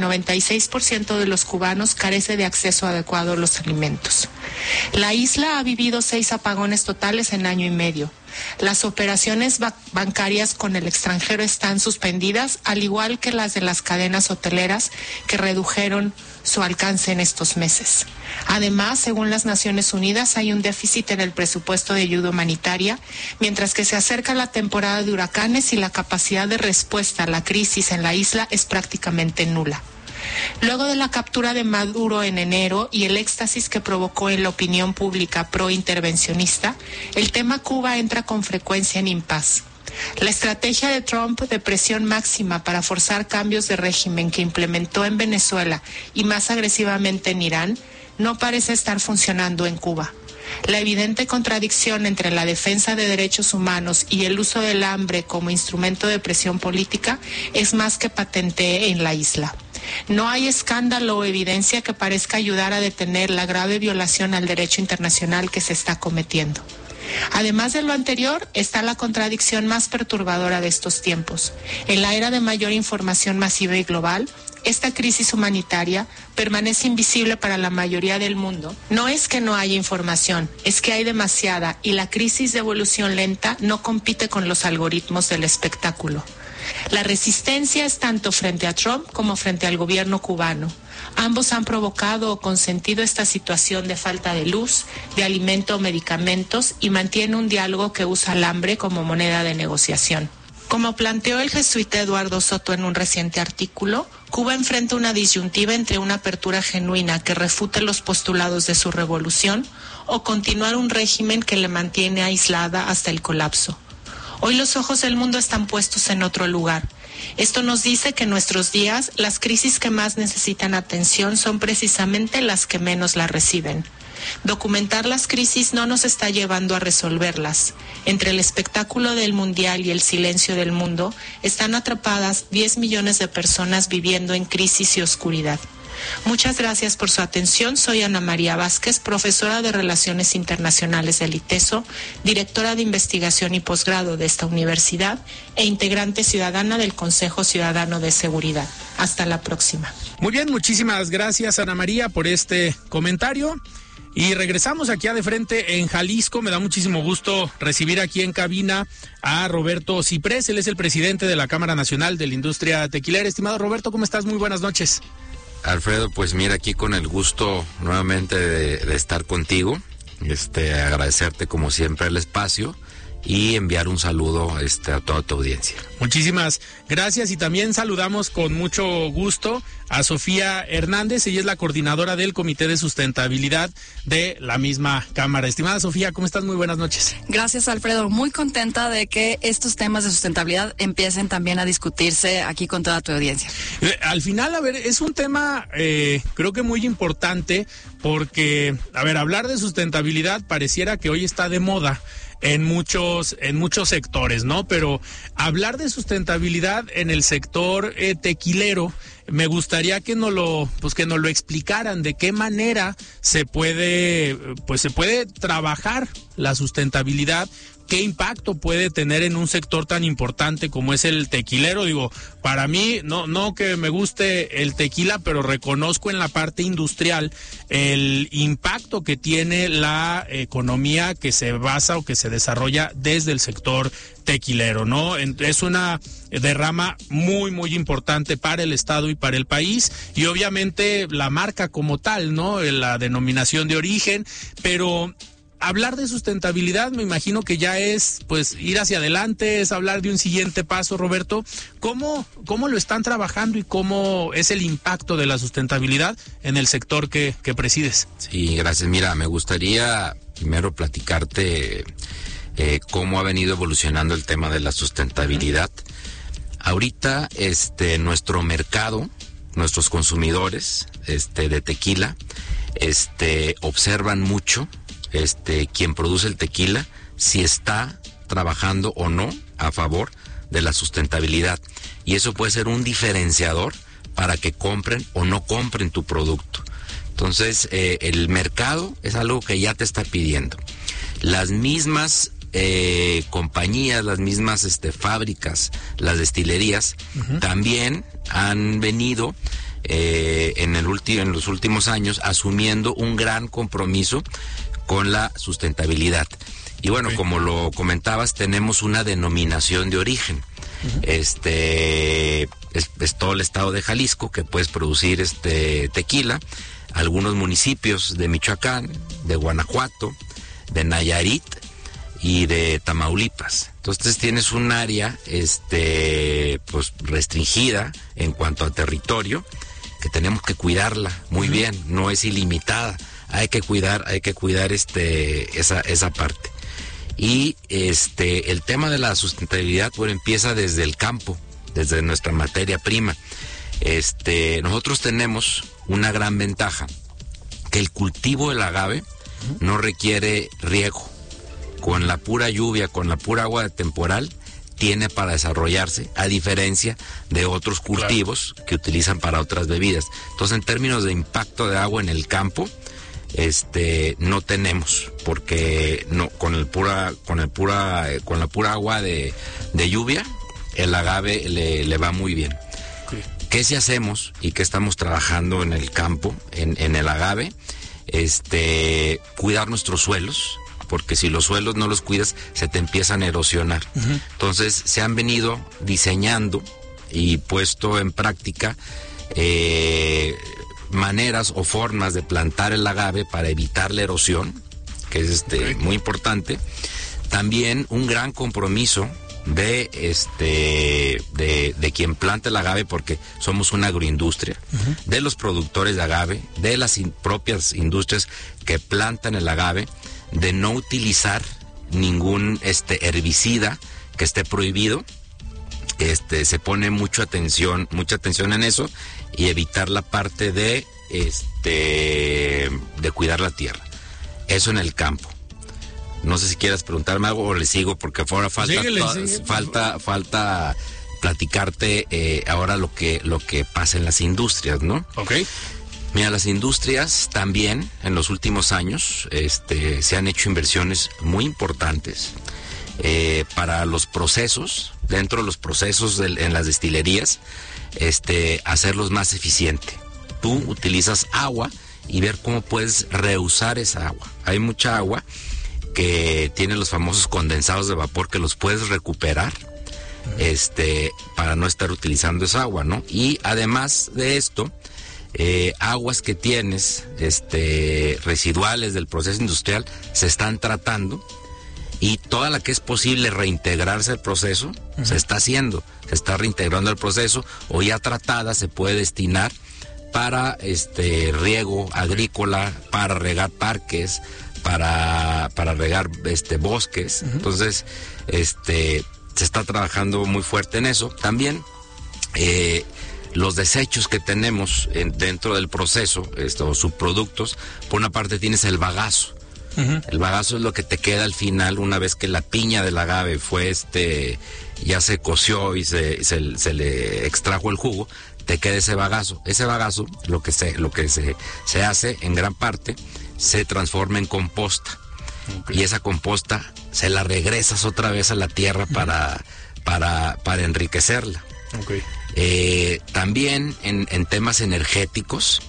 Speaker 16: 96% de los cubanos carece de acceso adecuado a los alimentos. La isla ha vivido 6 apagones totales en año y medio. Las operaciones bancarias con el extranjero están suspendidas, al igual que las de las cadenas hoteleras que redujeron su alcance en estos meses. Además, según las Naciones Unidas, hay un déficit en el presupuesto de ayuda humanitaria, mientras que se acerca la temporada de huracanes y la capacidad de respuesta a la crisis en la isla es prácticamente nula. Luego de la captura de Maduro en enero y el éxtasis que provocó en la opinión pública pro-intervencionista, el tema Cuba entra con frecuencia en impas. La estrategia de Trump de presión máxima para forzar cambios de régimen que implementó en Venezuela y más agresivamente en Irán no parece estar funcionando en Cuba. La evidente contradicción entre la defensa de derechos humanos y el uso del hambre como instrumento de presión política es más que patente en la isla. No hay escándalo o evidencia que parezca ayudar a detener la grave violación al derecho internacional que se está cometiendo. Además de lo anterior, está la contradicción más perturbadora de estos tiempos. En la era de mayor información masiva y global, esta crisis humanitaria permanece invisible para la mayoría del mundo. No es que no haya información, es que hay demasiada y la crisis de evolución lenta no compite con los algoritmos del espectáculo. La resistencia es tanto frente a Trump como frente al gobierno cubano. Ambos han provocado o consentido esta situación de falta de luz, de alimento o medicamentos y mantiene un diálogo que usa el hambre como moneda de negociación. Como planteó el jesuita Eduardo Soto en un reciente artículo, Cuba enfrenta una disyuntiva entre una apertura genuina que refute los postulados de su revolución o continuar un régimen que le mantiene aislada hasta el colapso. Hoy los ojos del mundo están puestos en otro lugar. Esto nos dice que en nuestros días las crisis que más necesitan atención son precisamente las que menos la reciben. Documentar las crisis no nos está llevando a resolverlas. Entre el espectáculo del mundial y el silencio del mundo, están atrapadas 10 millones de personas viviendo en crisis y oscuridad. Muchas gracias por su atención. Soy Ana María Vázquez, profesora de Relaciones Internacionales del ITESO, directora de Investigación y Posgrado de esta universidad e integrante ciudadana del Consejo Ciudadano de Seguridad. Hasta la próxima.
Speaker 1: Muy bien, muchísimas gracias, Ana María, por este comentario. Y regresamos aquí a De Frente en Jalisco. Me da muchísimo gusto recibir aquí en cabina a Roberto Ciprés. Él es el presidente de la Cámara Nacional de la Industria Tequilera. Estimado Roberto, ¿cómo estás? Muy buenas noches.
Speaker 17: Alfredo, pues mira, aquí con el gusto nuevamente de estar contigo, agradecerte como siempre el espacio y enviar un saludo a toda tu audiencia.
Speaker 1: Muchísimas gracias y también saludamos con mucho gusto a Sofía Hernández. Ella es la coordinadora del Comité de Sustentabilidad de la misma Cámara. Estimada Sofía, ¿cómo estás? Muy buenas noches.
Speaker 18: Gracias, Alfredo. Muy contenta de que estos temas de sustentabilidad empiecen también a discutirse aquí con toda tu audiencia.
Speaker 1: Al final, es un tema creo que muy importante porque, hablar de sustentabilidad pareciera que hoy está de moda en muchos sectores, ¿no? Pero hablar de sustentabilidad en el sector tequilero, me gustaría que nos lo explicaran de qué manera se puede trabajar la sustentabilidad. ¿Qué impacto puede tener en un sector tan importante como es el tequilero? Digo, para mí, no que me guste el tequila, pero reconozco en la parte industrial el impacto que tiene la economía que se basa o que se desarrolla desde el sector tequilero, ¿no? Es una derrama muy, muy importante para el Estado y para el país, y obviamente la marca como tal, ¿no? La denominación de origen, pero hablar de sustentabilidad me imagino que ya es ir hacia adelante, es hablar de un siguiente paso. Roberto, ¿cómo lo están trabajando y cómo es el impacto de la sustentabilidad en el sector que presides?
Speaker 17: Sí, gracias. Mira, me gustaría primero platicarte cómo ha venido evolucionando el tema de la sustentabilidad. Ahorita nuestro mercado, nuestros consumidores de tequila observan mucho quien produce el tequila, si está trabajando o no a favor de la sustentabilidad. Y eso puede ser un diferenciador para que compren o no compren tu producto. Entonces, el mercado es algo que ya te está pidiendo. Las mismas compañías, las mismas fábricas, las destilerías, también han venido en los últimos años asumiendo un gran compromiso con la sustentabilidad. Y bueno, como lo comentabas, tenemos una denominación de origen. Es todo el estado de Jalisco que puedes producir tequila, algunos municipios de Michoacán, de Guanajuato, de Nayarit y de Tamaulipas. Entonces tienes un área pues restringida en cuanto a territorio, que tenemos que cuidarla muy bien, no es ilimitada, hay que cuidar esa parte. Y el tema de la sustentabilidad, bueno, empieza desde el campo, desde nuestra materia prima. Nosotros tenemos una gran ventaja, que el cultivo del agave no requiere riego. Con la pura lluvia, con la pura agua de temporal, tiene para desarrollarse, a diferencia de otros cultivos que utilizan para otras bebidas. Entonces, en términos de impacto de agua en el campo, no tenemos, porque no, con la pura agua de lluvia, el agave le va muy bien. ¿Qué si hacemos y qué estamos trabajando en el campo, en el agave? Cuidar nuestros suelos, porque si los suelos no los cuidas, se te empiezan a erosionar. Entonces, se han venido diseñando y puesto en práctica maneras o formas de plantar el agave para evitar la erosión, que es muy importante. También un gran compromiso de quien planta el agave, porque somos una agroindustria, de los productores de agave, de las propias industrias que plantan el agave, de no utilizar ningún herbicida que esté prohibido. Se pone mucha atención en eso, y evitar la parte de cuidar la tierra. Eso en el campo. No sé si quieras preguntarme algo o le sigo, porque ahora falta platicarte ahora lo que pasa en las industrias, ¿no? Okay. Mira, las industrias también en los últimos años se han hecho inversiones muy importantes para los procesos, dentro de los procesos en las destilerías, hacerlos más eficiente. Tú utilizas agua y ver cómo puedes reusar esa agua. Hay mucha agua que tiene los famosos condensados de vapor, que los puedes recuperar para no estar utilizando esa agua, ¿no? Y además de esto, aguas que tienes residuales del proceso industrial se están tratando, y toda la que es posible reintegrarse al proceso se está haciendo, se está reintegrando al proceso, o ya tratada se puede destinar para riego agrícola, para regar parques, para regar bosques. Entonces se está trabajando muy fuerte en eso. También los desechos que tenemos dentro del proceso, o subproductos, por una parte tienes el bagazo. El bagazo es lo que te queda al final, una vez que la piña del agave fue ya se coció y se le extrajo el jugo, te queda ese bagazo. Ese bagazo, lo que se hace en gran parte, se transforma en composta. Y esa composta se la regresas otra vez a la tierra para enriquecerla. También en temas energéticos,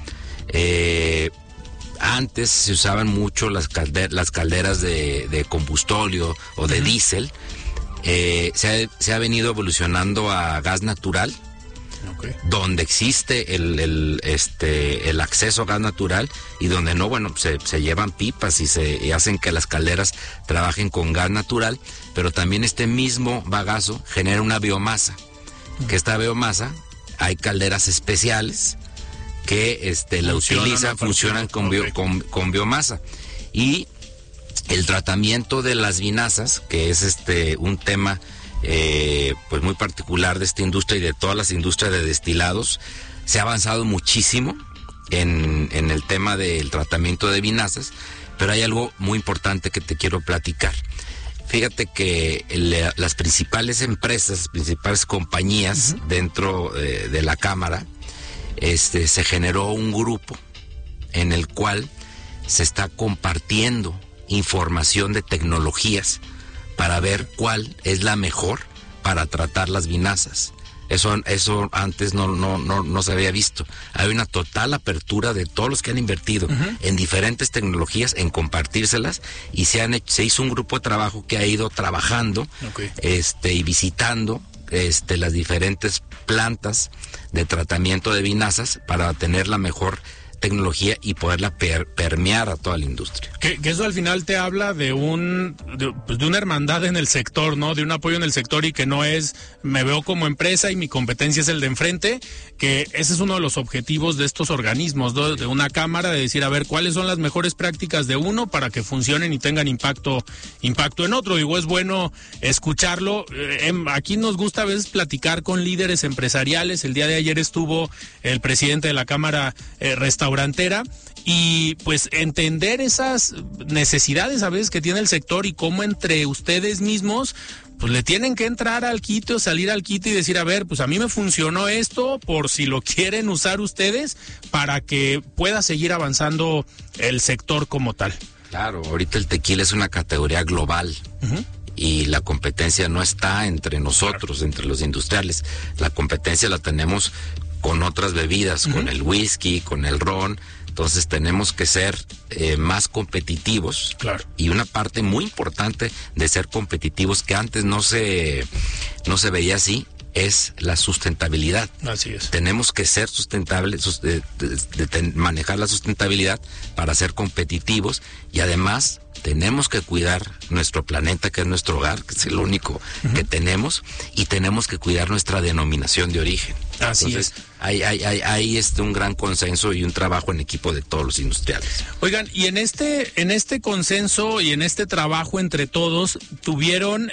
Speaker 17: antes se usaban mucho las calderas de combustóleo o de diésel. Se ha venido evolucionando a gas natural, donde existe el acceso a gas natural, y donde no, bueno, se llevan pipas y hacen que las calderas trabajen con gas natural, pero también este mismo bagazo genera una biomasa, que esta biomasa, hay calderas especiales que la utilizan, funcionan con biomasa. Y el tratamiento de las vinazas, que es un tema pues muy particular de esta industria y de todas las industrias de destilados, se ha avanzado muchísimo en el tema del tratamiento de vinazas, pero hay algo muy importante que te quiero platicar. Fíjate que las principales empresas, las principales compañías dentro de la Cámara, se generó un grupo en el cual se está compartiendo información de tecnologías para ver cuál es la mejor para tratar las vinazas. Eso antes no se había visto. Hay una total apertura de todos los que han invertido en diferentes tecnologías, en compartírselas, y se hizo un grupo de trabajo que ha ido trabajando y visitando las diferentes plantas de tratamiento de vinazas para tener la mejor tecnología y poderla permear a toda la industria.
Speaker 1: Que eso al final te habla de una hermandad en el sector, ¿no? De un apoyo en el sector, y que no es, me veo como empresa y mi competencia es el de enfrente, que ese es uno de los objetivos de estos organismos, ¿no? De una cámara, de decir, a ver, ¿cuáles son las mejores prácticas de uno para que funcionen y tengan impacto en otro? Digo, es bueno escucharlo. Aquí nos gusta a veces platicar con líderes empresariales. El día de ayer estuvo el presidente de la Cámara Restaurantera, y pues entender esas necesidades a veces que tiene el sector, y cómo entre ustedes mismos pues le tienen que entrar al quite o salir al quite y decir, a ver, pues a mí me funcionó esto, por si lo quieren usar ustedes, para que pueda seguir avanzando el sector como tal.
Speaker 17: Claro, ahorita el tequila es una categoría global. Y la competencia no está entre nosotros, entre los industriales. La competencia la tenemos con otras bebidas, con el whisky, con el ron. Entonces tenemos que ser más competitivos.
Speaker 1: Claro.
Speaker 17: Y una parte muy importante de ser competitivos, que antes no se veía así, es la sustentabilidad.
Speaker 1: Así es.
Speaker 17: Tenemos que ser sustentables, manejar la sustentabilidad para ser competitivos, y además tenemos que cuidar nuestro planeta, que es nuestro hogar, que es el único que tenemos, y tenemos que cuidar nuestra denominación de origen.
Speaker 1: Así
Speaker 17: Entonces, hay un gran consenso y un trabajo en equipo de todos los industriales.
Speaker 1: Oigan, y en este consenso y en este trabajo entre todos, tuvieron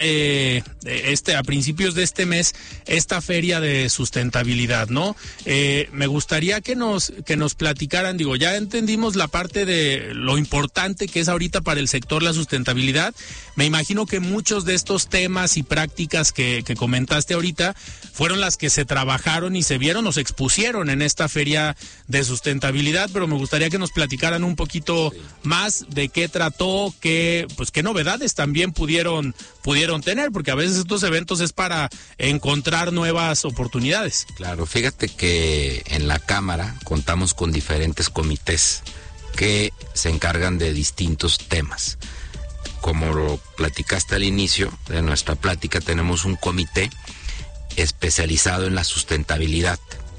Speaker 1: a principios de este mes esta feria de sustentabilidad, ¿no? Me gustaría que nos platicaran. Digo, ya entendimos la parte de lo importante que es ahorita para el sector la sustentabilidad. Me imagino que muchos de estos temas y prácticas que comentaste ahorita fueron las que se trabajaron y se vieron o se expusieron en esta feria de sustentabilidad, pero me gustaría que nos platicaran un poquito más de qué trató, qué novedades también pudieron tener, porque a veces estos eventos es para encontrar nuevas oportunidades.
Speaker 17: Claro, fíjate que en la Cámara contamos con diferentes comités que se encargan de distintos temas. Como lo platicaste al inicio de nuestra plática, tenemos un comité especializado en la sustentabilidad,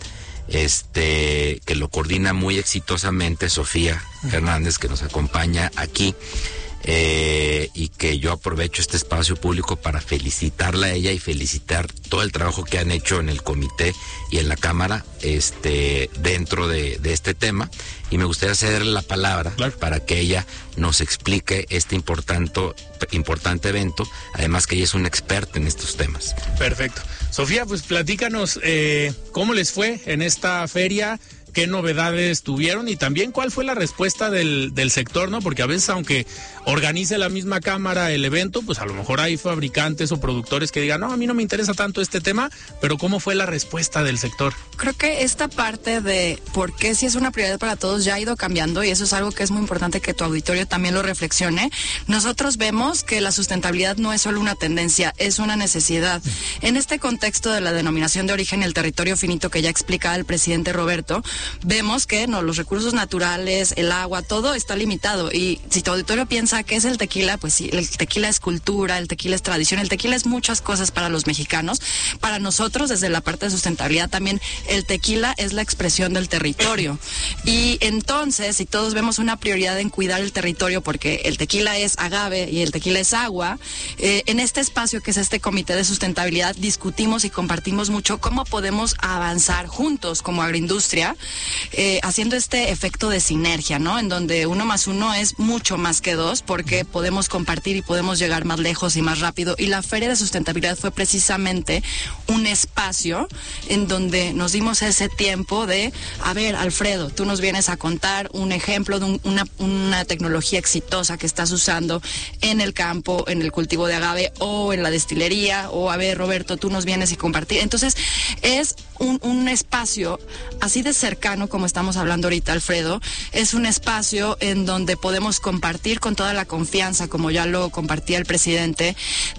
Speaker 17: que lo coordina muy exitosamente Sofía Hernández, que nos acompaña aquí, y que yo aprovecho este espacio público para felicitarla a ella y felicitar todo el trabajo que han hecho en el comité y en la Cámara dentro de este tema, y me gustaría cederle la palabra para que ella nos explique este importante evento, además que ella es una experta en estos temas.
Speaker 1: Perfecto. Sofía, pues platícanos cómo les fue en esta feria, qué novedades tuvieron y también cuál fue la respuesta del sector, ¿no? Porque a veces, aunque organice la misma cámara el evento, pues a lo mejor hay fabricantes o productores que digan, no, a mí no me interesa tanto este tema, pero ¿cómo fue la respuesta del sector?
Speaker 18: Creo que esta parte de por qué si es una prioridad para todos ya ha ido cambiando, y eso es algo que es muy importante que tu auditorio también lo reflexione. Nosotros vemos que la sustentabilidad no es solo una tendencia, es una necesidad. En este contexto de la denominación de origen y el territorio finito que ya explicaba el presidente Roberto, vemos que los recursos naturales, el agua, todo está limitado, y si tu auditorio piensa que es el tequila, pues sí, el tequila es cultura, el tequila es tradición, el tequila es muchas cosas para los mexicanos. Para nosotros, desde la parte de sustentabilidad también, el tequila es la expresión del territorio, y entonces si todos vemos una prioridad en cuidar el territorio, porque el tequila es agave y el tequila es agua, en este espacio que es este comité de sustentabilidad discutimos y compartimos mucho cómo podemos avanzar juntos como agroindustria, haciendo este efecto de sinergia, ¿no? En donde 1 más 1 es mucho más que 2, porque podemos compartir y podemos llegar más lejos y más rápido. Y la Feria de Sustentabilidad fue precisamente un espacio en donde nos dimos ese tiempo de, a ver, Alfredo, tú nos vienes a contar un ejemplo de una tecnología exitosa que estás usando en el campo, en el cultivo de agave o en la destilería, o a ver, Roberto, tú nos vienes y compartir. Entonces, es un espacio así de cercano Mexicano, como estamos hablando ahorita, Alfredo, es un espacio en donde podemos compartir con toda la confianza, como ya lo compartía el presidente,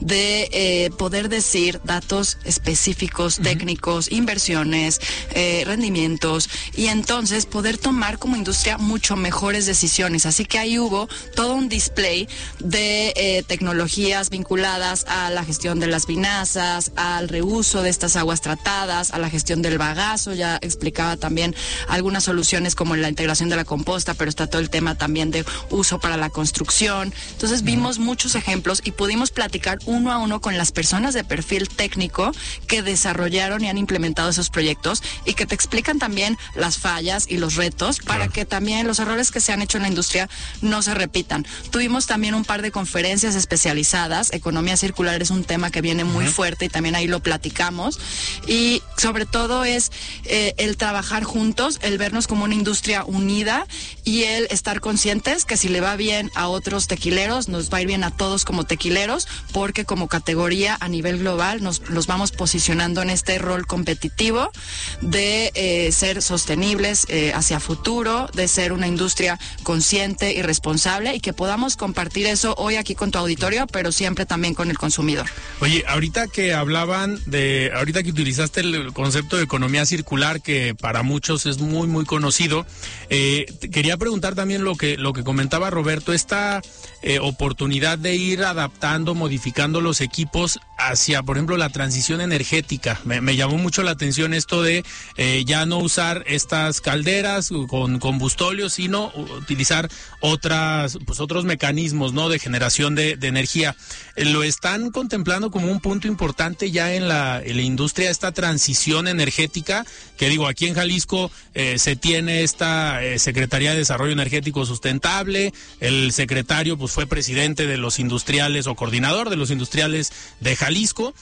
Speaker 18: de poder decir datos específicos, técnicos, inversiones, rendimientos, y entonces poder tomar como industria mucho mejores decisiones. Así que ahí hubo todo un display de tecnologías vinculadas a la gestión de las vinazas, al reuso de estas aguas tratadas, a la gestión del bagazo. Ya explicaba también algunas soluciones como la integración de la composta, pero está todo el tema también de uso para la construcción. Entonces vimos muchos ejemplos y pudimos platicar uno a uno con las personas de perfil técnico que desarrollaron y han implementado esos proyectos y que te explican también las fallas y los retos para que también los errores que se han hecho en la industria no se repitan. Tuvimos también un par de conferencias especializadas. Economía circular es un tema que viene muy fuerte y también ahí lo platicamos, y sobre todo es el trabajar juntos, el vernos como una industria unida y el estar conscientes que si le va bien a otros tequileros, nos va a ir bien a todos como tequileros, porque como categoría a nivel global nos vamos posicionando en este rol competitivo de ser sostenibles hacia futuro, de ser una industria consciente y responsable, y que podamos compartir eso hoy aquí con tu auditorio, pero siempre también con el consumidor.
Speaker 1: Oye, ahorita que utilizaste el concepto de economía circular, que para muchos es muy, muy conocido, quería preguntar también lo que comentaba Roberto, esta oportunidad de ir adaptando, modificando los equipos hacia, por ejemplo, la transición energética. Me llamó mucho la atención esto de ya no usar estas calderas con combustóleo, sino utilizar otros mecanismos, ¿no?, de generación de energía. ¿Lo están contemplando como un punto importante ya en la industria, esta transición energética? Que digo, aquí en Jalisco se tiene esta Secretaría de Desarrollo Energético Sustentable, el secretario pues fue presidente de los industriales o coordinador de los industriales de Jalisco,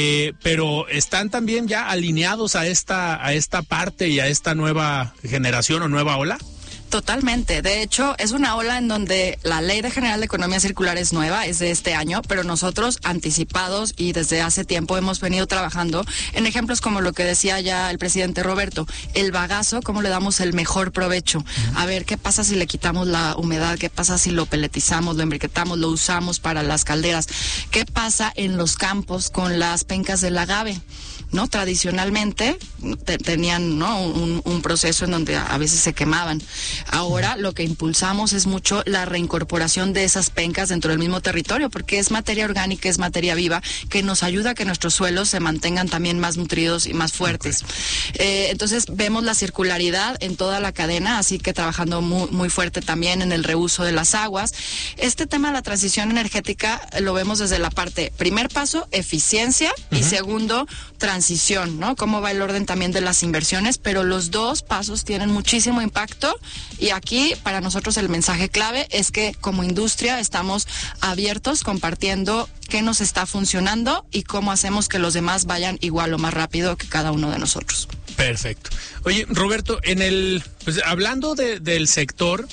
Speaker 1: pero ¿están también ya alineados a esta parte y a esta nueva generación o nueva ola?
Speaker 18: Totalmente. De hecho, es una ola en donde la Ley General de Economía Circular es nueva, es de este año, pero nosotros anticipados y desde hace tiempo hemos venido trabajando en ejemplos como lo que decía ya el presidente Roberto, el bagazo, cómo le damos el mejor provecho. A ver, ¿qué pasa si le quitamos la humedad? ¿Qué pasa si lo peletizamos, lo embriquetamos, lo usamos para las calderas? ¿Qué pasa en los campos con las pencas del agave? ¿No? Tradicionalmente tenían, ¿no?, un proceso en donde a veces se quemaban. Ahora lo que impulsamos es mucho la reincorporación de esas pencas dentro del mismo territorio, porque es materia orgánica, es materia viva, que nos ayuda a que nuestros suelos se mantengan también más nutridos y más fuertes. Entonces vemos la circularidad en toda la cadena, así que trabajando muy, muy fuerte también en el reuso de las aguas. Este tema de la transición energética lo vemos desde la parte, primer paso, eficiencia, y segundo, transición, ¿no? Cómo va el orden también de las inversiones, pero los dos pasos tienen muchísimo impacto, y aquí para nosotros el mensaje clave es que como industria estamos abiertos, compartiendo qué nos está funcionando y cómo hacemos que los demás vayan igual o más rápido que cada uno de nosotros.
Speaker 1: Perfecto. Oye, Roberto, pues hablando del sector,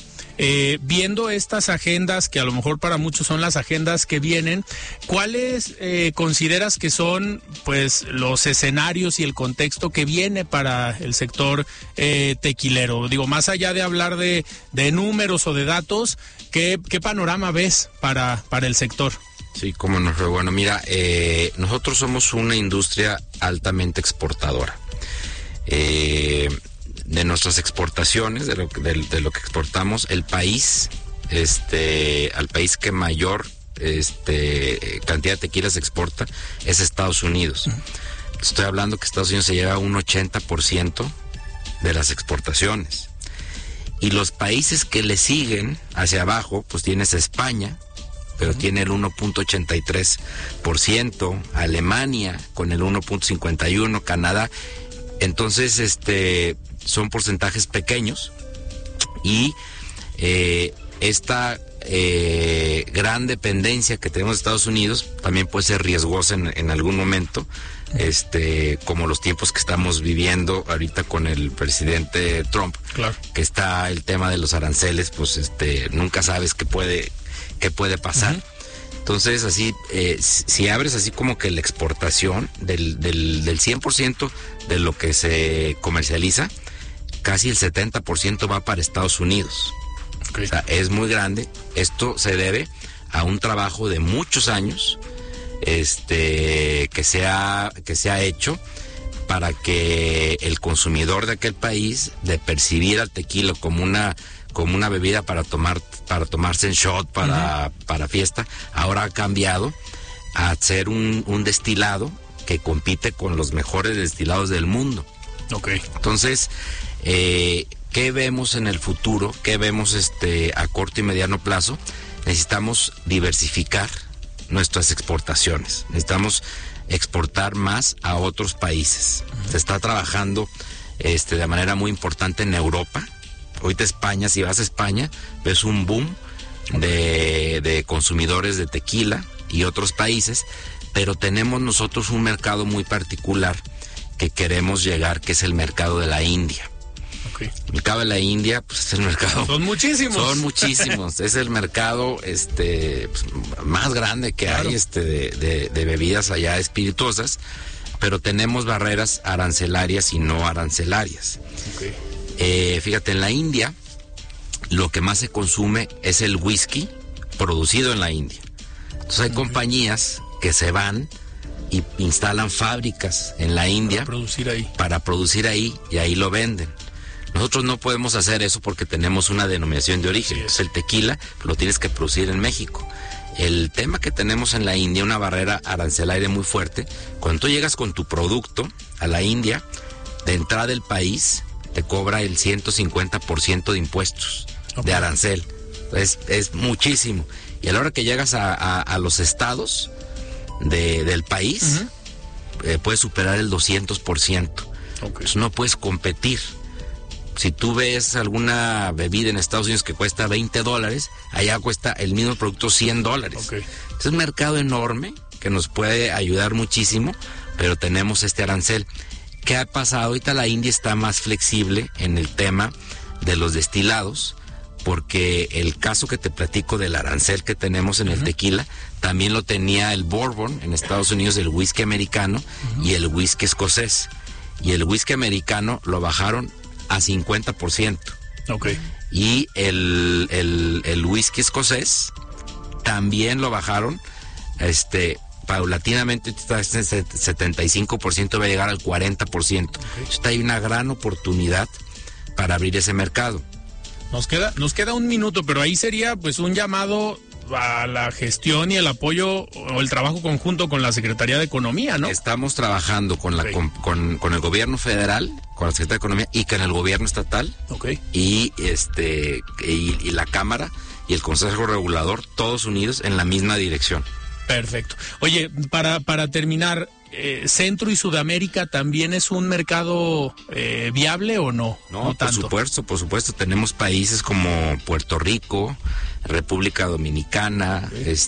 Speaker 1: viendo estas agendas que a lo mejor para muchos son las agendas que vienen, ¿cuáles consideras que son pues los escenarios y el contexto que viene para el sector tequilero? Digo, más allá de hablar de números o de datos, ¿qué panorama ves para el sector?
Speaker 17: Sí, cómo no. Bueno, mira, nosotros somos una industria altamente exportadora. De nuestras exportaciones, de lo que exportamos, el país, al país que mayor cantidad de tequila se exporta es Estados Unidos. Estoy hablando que Estados Unidos se lleva un 80% de las exportaciones. Y los países que le siguen hacia abajo, pues tienes España, pero tiene el 1.83%, Alemania con el 1.51%, Canadá. Entonces, son porcentajes pequeños, y esta gran dependencia que tenemos de Estados Unidos también puede ser riesgosa en algún momento, como los tiempos que estamos viviendo ahorita con el presidente Trump. Claro. Que está el tema de los aranceles, pues nunca sabes qué puede pasar. Entonces, así, si abres así como que la exportación del 100% de lo que se comercializa, casi el 70% va para Estados Unidos.
Speaker 1: Okay.
Speaker 17: O sea, es muy grande. Esto se debe a un trabajo de muchos años que se ha hecho para que el consumidor de aquel país, de percibir al tequila como una bebida para tomarse en shot, para fiesta, ahora ha cambiado a ser un destilado que compite con los mejores destilados del mundo.
Speaker 1: Okay.
Speaker 17: Entonces, ¿qué vemos en el futuro? ¿Qué vemos a corto y mediano plazo? Necesitamos diversificar nuestras exportaciones. Necesitamos exportar más a otros países. Se está trabajando de manera muy importante en Europa. Ahorita España, si vas a España, ves un boom de consumidores de tequila y otros países, pero tenemos nosotros un mercado muy particular que queremos llegar, que es el mercado de la India.
Speaker 1: Okay.
Speaker 17: El mercado de la India, pues es el mercado.
Speaker 1: Son muchísimos.
Speaker 17: Son muchísimos. Es el mercado más grande que hay de bebidas allá espirituosas, pero tenemos barreras arancelarias y no arancelarias.
Speaker 1: Okay.
Speaker 17: Fíjate, en la India lo que más se consume es el whisky producido en la India. Entonces hay compañías que se van y instalan fábricas en la India para producir ahí y ahí lo venden. Nosotros no podemos hacer eso porque tenemos una denominación de origen. Sí, es el tequila, lo tienes que producir en México. El tema que tenemos en la India, una barrera arancelaria muy fuerte, cuando tú llegas con tu producto a la India, de entrada del país te cobra el 150% de impuestos, de arancel. Es muchísimo. Y a la hora que llegas a los estados del país, puedes superar el 200%. Entonces no puedes competir. Si tú ves alguna bebida en Estados Unidos que cuesta $20, allá cuesta el mismo producto $100. Es un mercado enorme que nos puede ayudar muchísimo, pero tenemos este arancel. ¿Qué ha pasado? Ahorita la India está más flexible en el tema de los destilados, porque el caso que te platico del arancel que tenemos en el tequila, también lo tenía el bourbon en Estados Unidos, el whisky americano y el whisky escocés. Y el whisky americano lo bajaron a 50%.
Speaker 1: Okay.
Speaker 17: Y el whisky escocés también lo bajaron, paulatinamente, este 75% va a llegar al 40%. Entonces hay una gran oportunidad para abrir ese mercado.
Speaker 1: Nos queda un minuto, pero ahí sería pues un llamado a la gestión y el apoyo o el trabajo conjunto con la Secretaría de Economía, ¿no?
Speaker 17: Estamos trabajando con el gobierno federal, con la Secretaría de Economía y con el gobierno estatal, y la Cámara y el Consejo Regulador, todos unidos en la misma dirección.
Speaker 1: Perfecto. Oye, para terminar, ¿Centro y Sudamérica también es un mercado viable o no?
Speaker 17: No, por supuesto. Tenemos países como Puerto Rico, República Dominicana,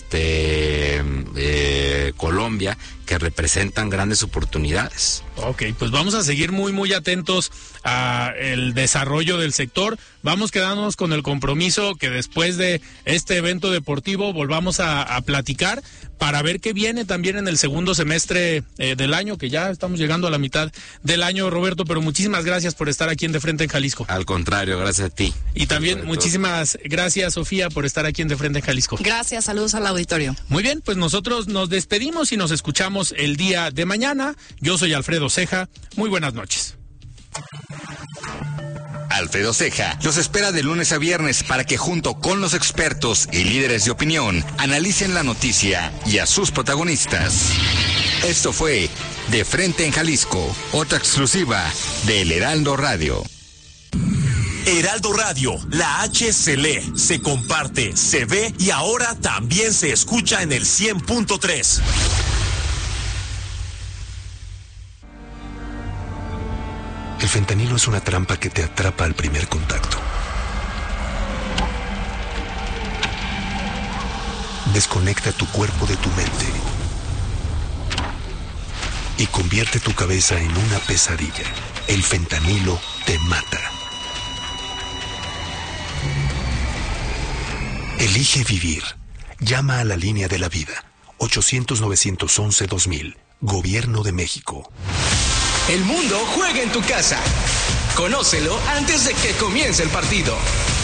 Speaker 17: Colombia, que representan grandes oportunidades.
Speaker 1: Ok, pues vamos a seguir muy atentos a el desarrollo del sector. Vamos quedándonos con el compromiso que después de este evento deportivo volvamos a platicar para ver qué viene también en el segundo semestre del año, que ya estamos llegando a la mitad del año, Roberto, pero muchísimas gracias por estar aquí en De Frente en Jalisco.
Speaker 17: Al contrario, gracias a ti.
Speaker 1: Y también muchísimas gracias, Sofía, por estar aquí en De Frente en Jalisco.
Speaker 18: Gracias, saludos al auditorio.
Speaker 1: Muy bien, pues nosotros nos despedimos y nos escuchamos el día de mañana. Yo soy Alfredo Ceja. Muy buenas noches.
Speaker 2: Alfredo Ceja los espera de lunes a viernes para que junto con los expertos y líderes de opinión analicen la noticia y a sus protagonistas. Esto fue De Frente en Jalisco, otra exclusiva de El Heraldo Radio.
Speaker 5: Heraldo Radio, la H se lee, se comparte, se ve y ahora también se escucha en el 100.3.
Speaker 19: El fentanilo es una trampa que te atrapa al primer contacto. Desconecta tu cuerpo de tu mente y convierte tu cabeza en una pesadilla. El fentanilo te mata. Elige vivir. Llama a la línea de la vida. 800-911-2000. Gobierno de México.
Speaker 20: El mundo juega en tu casa. Conócelo antes de que comience el partido.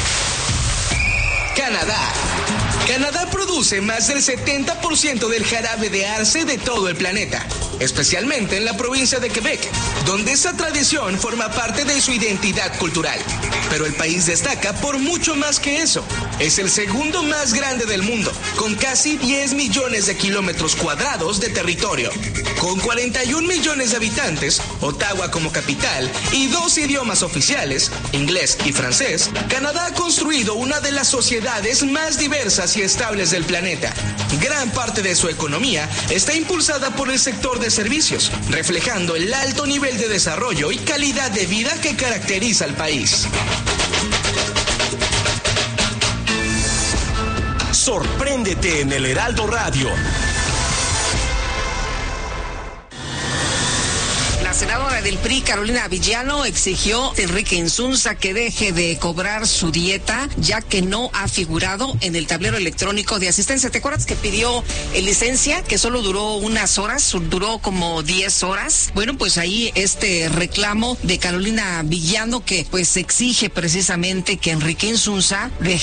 Speaker 20: Canadá. Canadá produce más del 70% del jarabe de arce de todo el planeta, especialmente en la provincia de Quebec, donde esa tradición forma parte de su identidad cultural. Pero el país destaca por mucho más que eso. Es el segundo más grande del mundo, con casi 10 millones de kilómetros cuadrados de territorio. Con 41 millones de habitantes, Ottawa como capital y 2 idiomas oficiales, inglés y francés, Canadá ha construido una de las sociedades más diversas y estables del planeta. Gran parte de su economía está impulsada por el sector de servicios, reflejando el alto nivel de desarrollo y calidad de vida que caracteriza al país.
Speaker 5: Sorpréndete en el Heraldo Radio.
Speaker 21: La senadora del PRI, Carolina Villano, exigió a Enrique Insunza que deje de cobrar su dieta, ya que no ha figurado en el tablero electrónico de asistencia. ¿Te acuerdas que pidió licencia, que solo duró unas horas, duró como 10 horas? Bueno, pues ahí este reclamo de Carolina Villano, que pues exige precisamente que Enrique Insunza deje